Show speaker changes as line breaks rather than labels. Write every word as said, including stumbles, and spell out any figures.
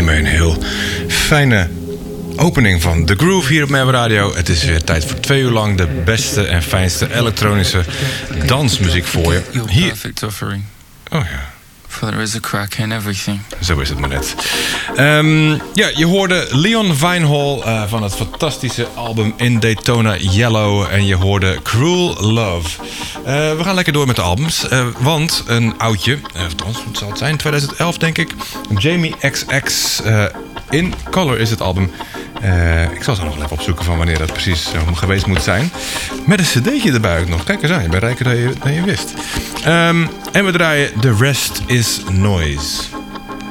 hiermee een heel fijne opening van The Groove hier op Merwe Radio. Het is weer tijd voor twee uur lang de beste en fijnste elektronische dansmuziek voor je. Hier...
Perfect offering.
Oh ja.
For there is a crack in everything.
Zo is het maar net. Um, ja, je hoorde Leon Vynehall uh, van het fantastische album In Daytona Yellow. En je hoorde Cruel Love. Uh, we gaan lekker door met de albums. Uh, want een oudje, uh, althans, het zal het zijn, twintig elf denk ik. Jamie X X. Uh, In Color is het album. Uh, ik zal zo nog even opzoeken van wanneer dat precies uh, geweest moet zijn. Met een cd'tje erbij ook nog. Kijk eens aan, je bent rijker dan je, dan je wist. Um, en we draaien The Rest is Noise.